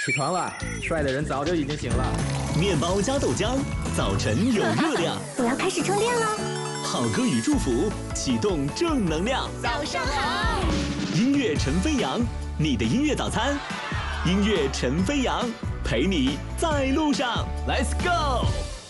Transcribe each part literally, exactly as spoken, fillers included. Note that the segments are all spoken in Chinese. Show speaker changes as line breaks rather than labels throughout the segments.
起床了，帅的人早就已经醒了。
面包加豆浆，早晨有热量。
我要开始充电了。
好歌与祝福，启动正能量。
早上好。
音乐陈飞扬，你的音乐早餐。音乐陈飞扬，陪你在路上。Let's go。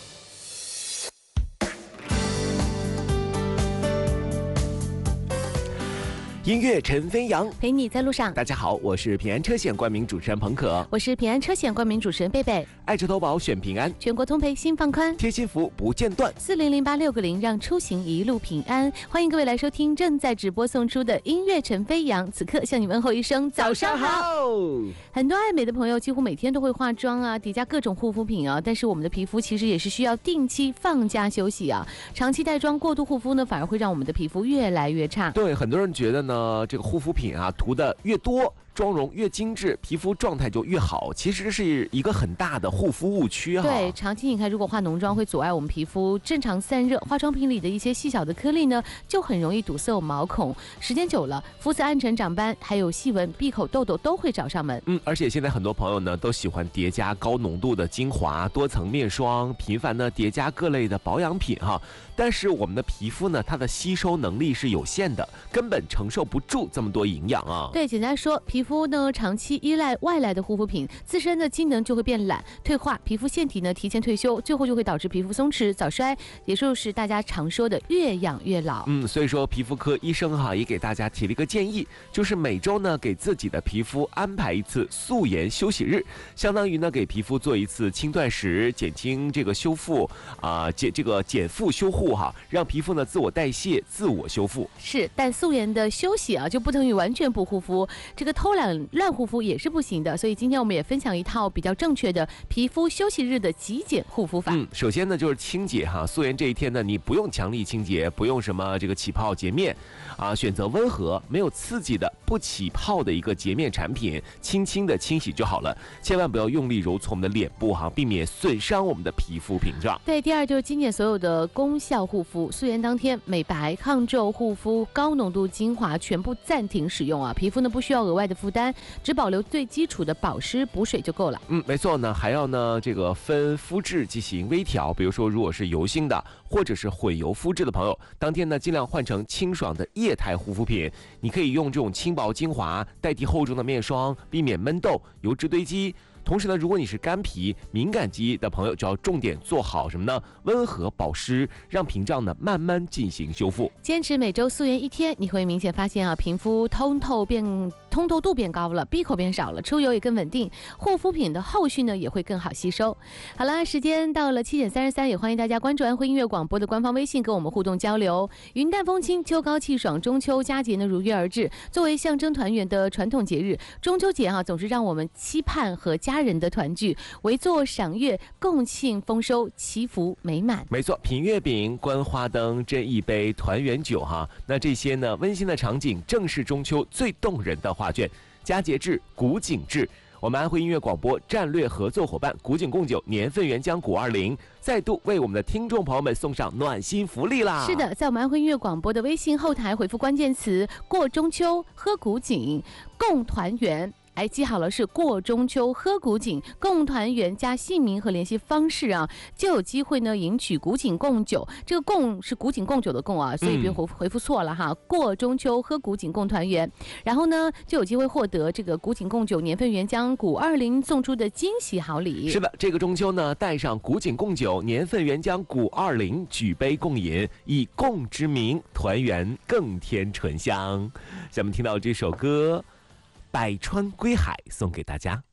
音乐陈飞扬，
陪你在路上。
大家好，我是平安车险冠名主持人彭可，
我是平安车险冠名主持人贝贝。
爱车投保选平安，
全国通赔心放宽，
贴心服务不间断。
四零零八六个零，让出行一路平安。欢迎各位来收听正在直播送出的音乐陈飞扬，此刻向你问候一声早上好。很多爱美的朋友几乎每天都会化妆啊，叠加各种护肤品啊，但是我们的皮肤其实也是需要定期放假休息啊。长期带妆、过度护肤呢，反而会让我们的皮肤越来越差。
对，很多人觉得呢，这个护肤品啊涂的越多，妆容越精致，皮肤状态就越好，其实是一个很大的护肤误区哈。
对，长期你看，如果化浓妆会阻碍我们皮肤正常散热，化妆品里的一些细小的颗粒呢，就很容易堵塞我毛孔，时间久了，肤色暗沉、长斑，还有细纹、闭口、痘痘都会找上门。
嗯，而且现在很多朋友呢都喜欢叠加高浓度的精华、多层面霜，频繁呢叠加各类的保养品哈。但是我们的皮肤呢，它的吸收能力是有限的，根本承受不住这么多营养啊。
对，简单说，皮肤呢长期依赖外来的护肤品，自身的机能就会变懒、退化，皮肤腺体呢提前退休，最后就会导致皮肤松弛、早衰，也就是大家常说的越养越老。
嗯，所以说皮肤科医生哈也给大家提了一个建议，就是每周呢给自己的皮肤安排一次素颜休息日，相当于呢给皮肤做一次轻断食，减轻这个修复啊、呃、减这个减负修护哈，让皮肤呢自我代谢、自我修复。
是，但素颜的休息啊就不等于完全不护肤，这个偷懒乱护肤也是不行的。所以今天我们也分享一套比较正确的皮肤休息日的极简护肤法。
嗯，首先呢就是清洁哈，素颜这一天呢你不用强力清洁，不用什么这个起泡洁面啊，选择温和、没有刺激的、不起泡的一个洁面产品，轻轻的清洗就好了，千万不要用力揉搓我们的脸部哈，避免损伤我们的皮肤屏障。
对，第二就是精简所有的功效护肤，素颜当天美白、抗皱护肤、高浓度精华全部暂停使用啊，皮肤呢不需要额外的负担，只保留最基础的保湿补水就够了。
嗯，没错呢，还要呢这个分肤质进行微调，比如说如果是油性的或者是混油肤质的朋友，当天呢尽量换成清爽的液态护肤品，你可以用这种轻薄精华代替厚重的面霜，避免闷痘、油脂堆积。同时呢，如果你是干皮敏感肌的朋友，就要重点做好什么呢？温和保湿，让屏障呢慢慢进行修复。
坚持每周素颜一天，你会明显发现啊，皮肤通透变通透度变高了，闭口变少了，出油也更稳定，护肤品的后续呢也会更好吸收。好了，时间到了七点三十三，也欢迎大家关注安徽音乐广播的官方微信，跟我们互动交流。云淡风轻，秋高气爽，中秋佳节呢如约而至，作为象征团圆的传统节日，中秋节啊总是让我们期盼和家人的团聚，围坐赏月，共庆丰收，祈福美满。
没错，品月饼、观花灯、斟一杯团圆酒哈，那这些呢温馨的场景，正是中秋最动人的画卷。佳节至，古井至。我们安徽音乐广播战略合作伙伴古井贡酒年份原浆谷二零再度为我们的听众朋友们送上暖心福利啦！
是的，在我们安徽音乐广播的微信后台回复关键词“过中秋喝古井共团圆”。哎，记好了，是过中秋喝古井共团圆加姓名和联系方式啊，就有机会呢赢取古井贡酒。这个贡是古井贡酒的贡啊，所以别回回复错了哈。嗯、过中秋喝古井共团圆，然后呢就有机会获得这个古井贡酒年份原浆谷二零送出的惊喜好礼。
是的，这个中秋呢，带上古井贡酒年份原浆谷二零，举杯共饮，以贡之名团圆更添醇香。咱们听到这首歌。百川归海送给大家。